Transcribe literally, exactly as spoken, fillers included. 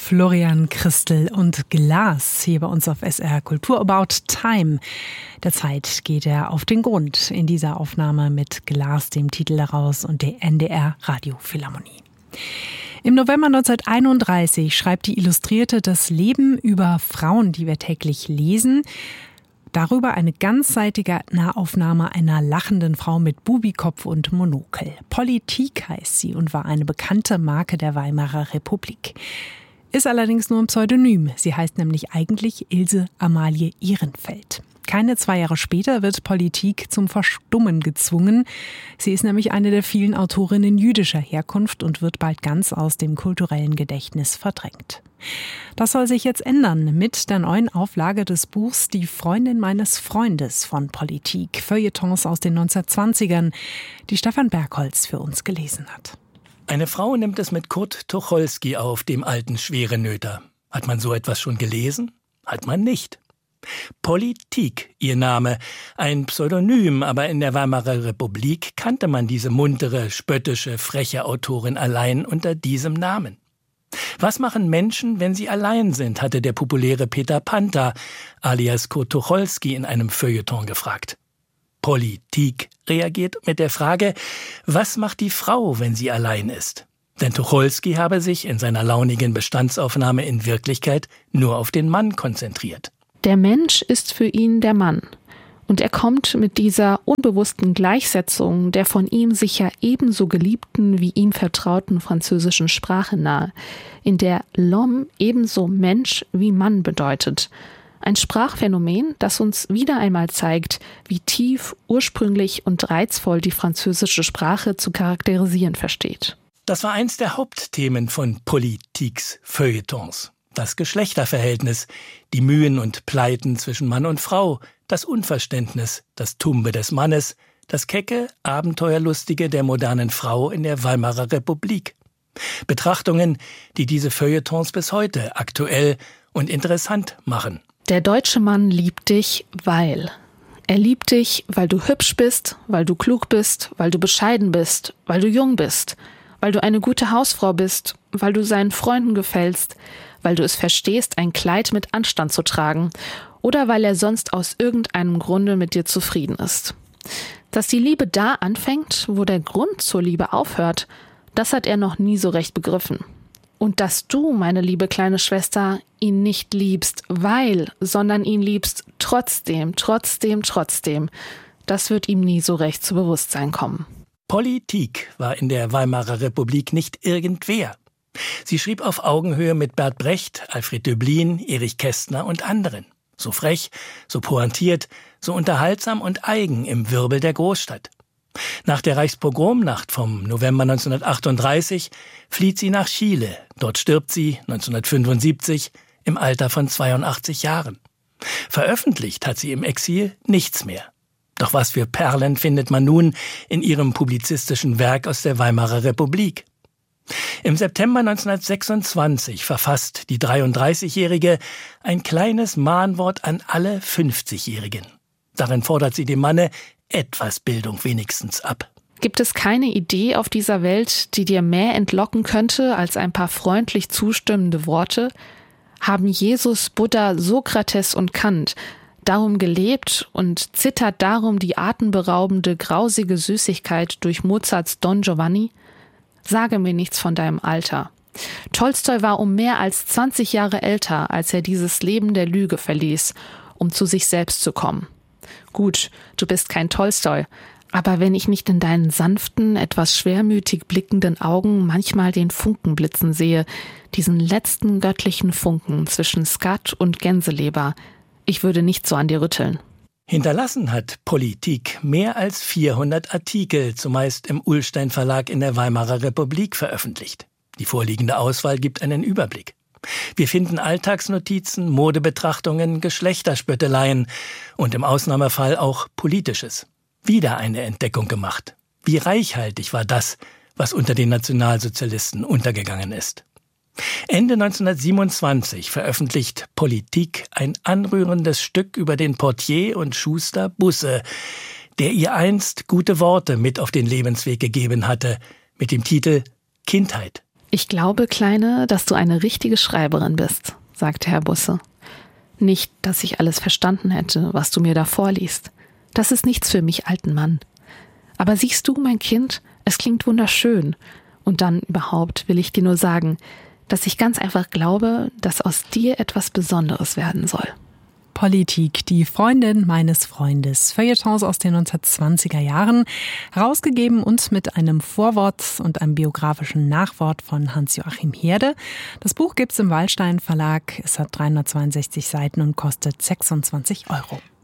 Florian Christel und Glas hier bei uns auf S R Kultur About Time. Der Zeit geht er auf den Grund in dieser Aufnahme mit Glas, dem Titel daraus, und der N D R Radiophilharmonie. Im November neunzehnhunderteinunddreißig schreibt die Illustrierte das Leben über Frauen, die wir täglich lesen. Darüber eine ganzseitige Nahaufnahme einer lachenden Frau mit Bubikopf und Monokel. Politik heißt sie und war eine bekannte Marke der Weimarer Republik. Ist allerdings nur ein Pseudonym. Sie heißt nämlich eigentlich Ilse Amalie Ehrenfeld. Keine zwei Jahre später wird Politik zum Verstummen gezwungen. Sie ist nämlich eine der vielen Autorinnen jüdischer Herkunft und wird bald ganz aus dem kulturellen Gedächtnis verdrängt. Das soll sich jetzt ändern mit der neuen Auflage des Buchs Die Freundin meines Freundes von Politik, Feuilletons aus den neunzehnhundertzwanzigern, die Stefan Bergholz für uns gelesen hat. Eine Frau nimmt es mit Kurt Tucholsky auf, dem alten Schwerenöter. Hat man so etwas schon gelesen? Hat man nicht. Politik, ihr Name, ein Pseudonym, aber in der Weimarer Republik kannte man diese muntere, spöttische, freche Autorin allein unter diesem Namen. Was machen Menschen, wenn sie allein sind, hatte der populäre Peter Panther, alias Kurt Tucholsky, in einem Feuilleton gefragt. Politik reagiert mit der Frage, was macht die Frau, wenn sie allein ist? Denn Tucholsky habe sich in seiner launigen Bestandsaufnahme in Wirklichkeit nur auf den Mann konzentriert. Der Mensch ist für ihn der Mann. Und er kommt mit dieser unbewussten Gleichsetzung der von ihm sicher ebenso geliebten wie ihm vertrauten französischen Sprache nahe, in der l'homme ebenso Mensch wie Mann bedeutet. Ein Sprachphänomen, das uns wieder einmal zeigt, wie tief, ursprünglich und reizvoll die französische Sprache zu charakterisieren versteht. Das war eins der Hauptthemen von Politiks Feuilletons. Das Geschlechterverhältnis, die Mühen und Pleiten zwischen Mann und Frau, das Unverständnis, das Tumbe des Mannes, das kecke, abenteuerlustige der modernen Frau in der Weimarer Republik. Betrachtungen, die diese Feuilletons bis heute aktuell und interessant machen. Der deutsche Mann liebt dich, weil... Er liebt dich, weil du hübsch bist, weil du klug bist, weil du bescheiden bist, weil du jung bist, weil du eine gute Hausfrau bist, weil du seinen Freunden gefällst, weil du es verstehst, ein Kleid mit Anstand zu tragen oder weil er sonst aus irgendeinem Grunde mit dir zufrieden ist. Dass die Liebe da anfängt, wo der Grund zur Liebe aufhört, das hat er noch nie so recht begriffen. Und dass du, meine liebe kleine Schwester, ihn nicht liebst, weil, sondern ihn liebst trotzdem, trotzdem, trotzdem, das wird ihm nie so recht zu Bewusstsein kommen. Politik war in der Weimarer Republik nicht irgendwer. Sie schrieb auf Augenhöhe mit Bert Brecht, Alfred Döblin, Erich Kästner und anderen. So frech, so pointiert, so unterhaltsam und eigen im Wirbel der Großstadt. Nach der Reichspogromnacht vom November neunzehnhundertachtunddreißig flieht sie nach Chile. Dort stirbt sie neunzehnhundertfünfundsiebzig im Alter von zweiundachtzig Jahren. Veröffentlicht hat sie im Exil nichts mehr. Doch was für Perlen findet man nun in ihrem publizistischen Werk aus der Weimarer Republik. Im September neunzehnhundertsechsundzwanzig verfasst die dreiunddreißigjährige ein kleines Mahnwort an alle fünfzigjährigen. Darin fordert sie dem Manne etwas Bildung wenigstens ab. Gibt es keine Idee auf dieser Welt, die dir mehr entlocken könnte als ein paar freundlich zustimmende Worte? Haben Jesus, Buddha, Sokrates und Kant darum gelebt und zittert darum die atemberaubende, grausige Süßigkeit durch Mozarts Don Giovanni? Sage mir nichts von deinem Alter. Tolstoi war um mehr als zwanzig Jahre älter, als er dieses Leben der Lüge verließ, um zu sich selbst zu kommen. Gut, du bist kein Tolstoi, aber wenn ich nicht in deinen sanften, etwas schwermütig blickenden Augen manchmal den Funken blitzen sehe, diesen letzten göttlichen Funken zwischen Skat und Gänseleber, ich würde nicht so an dir rütteln. Hinterlassen hat Politik mehr als vierhundert Artikel, zumeist im Ullstein Verlag in der Weimarer Republik veröffentlicht. Die vorliegende Auswahl gibt einen Überblick. Wir finden Alltagsnotizen, Modebetrachtungen, Geschlechterspötteleien und im Ausnahmefall auch Politisches. Wieder eine Entdeckung gemacht. Wie reichhaltig war das, was unter den Nationalsozialisten untergegangen ist. Ende neunzehnhundertsiebenundzwanzig veröffentlicht Politik ein anrührendes Stück über den Portier und Schuster Busse, der ihr einst gute Worte mit auf den Lebensweg gegeben hatte, mit dem Titel Kindheit. Ich glaube, Kleine, dass du eine richtige Schreiberin bist, sagte Herr Busse. Nicht, dass ich alles verstanden hätte, was du mir da vorliest. Das ist nichts für mich, alten Mann. Aber siehst du, mein Kind, es klingt wunderschön. Und dann überhaupt will ich dir nur sagen, dass ich ganz einfach glaube, dass aus dir etwas Besonderes werden soll. Politik, die Freundin meines Freundes. Feuilletons aus den neunzehnhundertzwanziger Jahren, herausgegeben und mit einem Vorwort und einem biografischen Nachwort von Hans-Joachim Herde. Das Buch gibt's im Wallstein Verlag. Es hat dreihundertzweiundsechzig Seiten und kostet sechsundzwanzig Euro.